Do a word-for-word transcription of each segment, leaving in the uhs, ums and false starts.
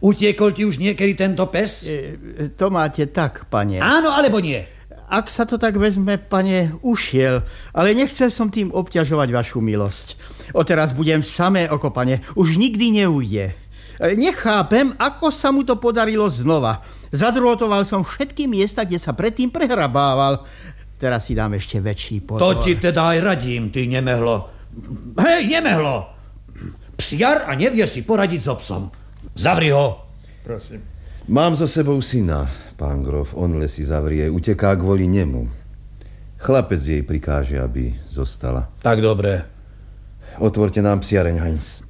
Utiekol ti už niekedy tento pes? E, to máte tak, pane. Áno, alebo nie? Ak sa to tak vezme, pane, ušiel, ale nechcel som tým obťažovať vašu milosť. Odteraz budem samé oko, pane, už nikdy neujde. Nechápem, ako sa mu to podarilo znova. Zadrôtoval som všetky miesta, kde sa predtým prehrabával. Teraz si dám ešte väčší pozor. To ti teda aj radím, ty nemehlo. Hej, nemehlo! Psiar a nevie si poradiť so psom. Zavri ho. Prosím. Mám za sebou syna, pán grof. On Lesy zavrie, uteká kvôli nemu. Chlapec jej prikáže, aby zostala. Tak dobre. Otvorte nám psiareň, Heinz.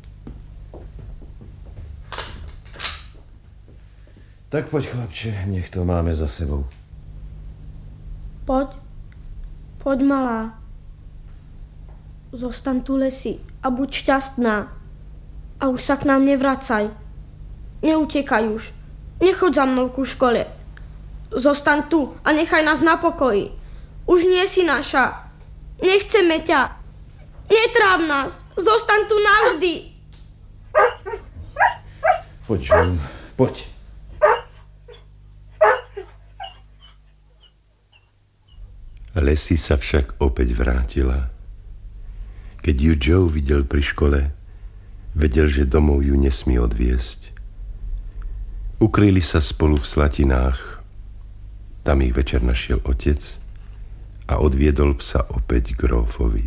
Tak poď, chlapče, nech to máme za sebou. Poď. Poď, malá. Zostaň tu, Lesy, a buď šťastná. A už sa k nám nevracaj. Neutekaj už. Nechoď za mnou ku škole. Zostaň tu a nechaj nás na pokoji. Už nie si naša. Nechceme ťa. Netráp nás. Zostaň tu navždy. Poď, John, poď. Lesy sa však opäť vrátila. Keď ju Joe videl pri škole, vedel, že domov ju nesmí odviesť. Ukryli sa spolu v Slatinách. Tam ich večer našiel otec a odviedol psa opäť k grófovi.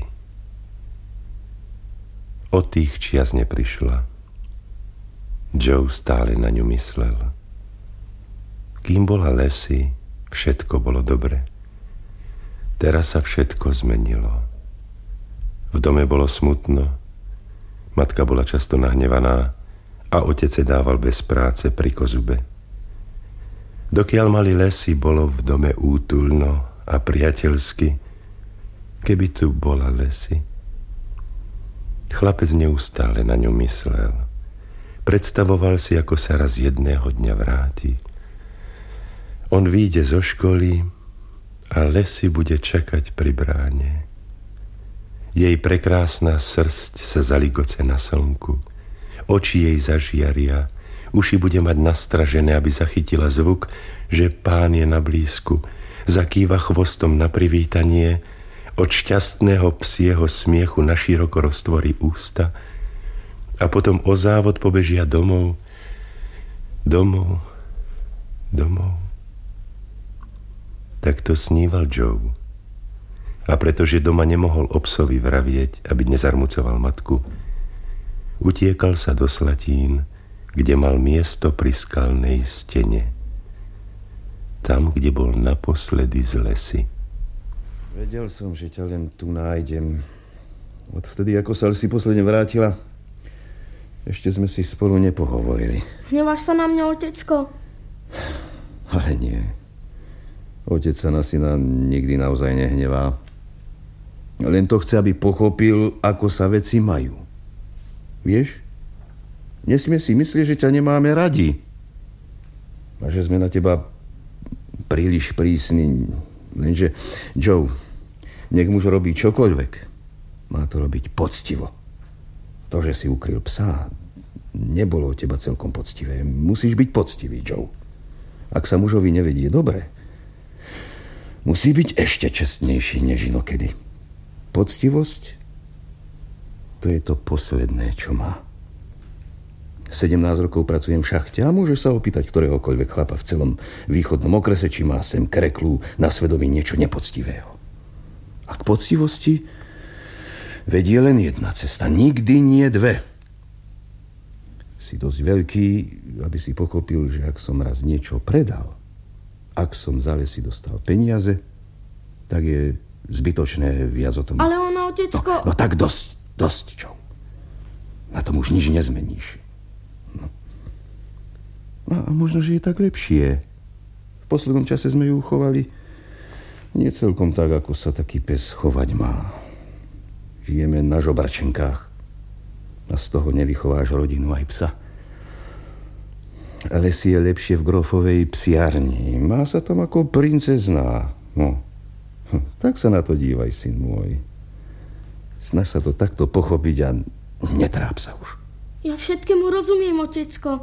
Od tých čias neprišla. Joe stále na ňu myslel. Kým bola Lesy, všetko bolo dobre. Teraz sa všetko zmenilo. V dome bolo smutno, matka bola často nahnevaná a otec sa dával bez práce pri kozube. Dokiaľ mali Lesy, bolo v dome útulno a priateľsky, keby tu bola Lesy. Chlapec neustále na ňu myslel. Predstavoval si, ako sa raz jedného dňa vráti. On vyjde zo školy a Lesy bude čakať pri bráne. Jej prekrásna srsť sa zaligoce na slnku. Oči jej zažiaria, uši bude mať nastražené, aby zachytila zvuk, že pán je na blízku. Zakýva chvostom na privítanie, od šťastného psieho smiechu naširoko roztvorí ústa a potom o závod pobežia domov, domov, domov. Tak to sníval Joe. A pretože doma nemohol obsovi vravieť, aby nezarmucoval matku, utiekal sa do Slatín, kde mal miesto pri skalnej stene. Tam, kde bol naposledy z Lesy. Vedel som, že ťa len tu nájdem. Odvtedy, ako sa Lesy posledne vrátila, ešte sme si spolu nepohovorili. Hneváš sa na mňa, otecko? Ale nie. Otec sa na syna nikdy naozaj nehnevá. Len to chce, aby pochopil, ako sa veci majú. Vieš? Nesmie si myslieť, že ťa nemáme radi. A že sme na teba príliš prísni. Lenže, Joe, nech muž robí čokoľvek, má to robiť poctivo. To, že si ukryl psa, nebolo od teba celkom poctivé. Musíš byť poctivý, Joe. Ak sa mužovi nevedie dobre, musí byť ešte čestnejší než inokedy. Poctivosť, to je to posledné, čo má. sedemnásť rokov pracujem v šachte a môžeš sa opýtať ktoréhokoľvek chlapa v celom východnom okrese, či má sem kreklu na svedomí niečo nepoctivého. A k poctivosti vedie len jedna cesta, nikdy nie dve. Si dosť veľký, aby si pochopil, že ak som raz niečo predal, ak som za Lesy dostal peniaze, tak je zbytočné viac o tom. Ale ona, otecko... No, no tak dosť, dosť, Joe. Na tom už nič nezmeníš. No. A možno, že je tak lepšie. V poslednom čase sme ju chovali nie celkom tak, ako sa taký pes chovať má. Žijeme na žobračenkách a z toho nevychováš rodinu aj psa. Lesy je lepšie v grofovej psiarni. Má sa tam ako princezná. No, tak sa na to dívaj, syn môj. Snaž sa to takto pochopiť a netráp sa už. Ja všetkému rozumiem, otecko.